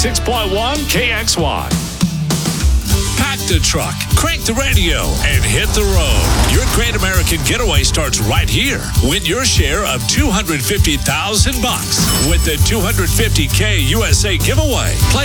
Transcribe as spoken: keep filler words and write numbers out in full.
six point one K X Y. Pack the truck, crank the radio, and hit the road. Your Great American Getaway starts right here. Win your share of two hundred fifty thousand bucks with the two hundred fifty K U S A giveaway. Play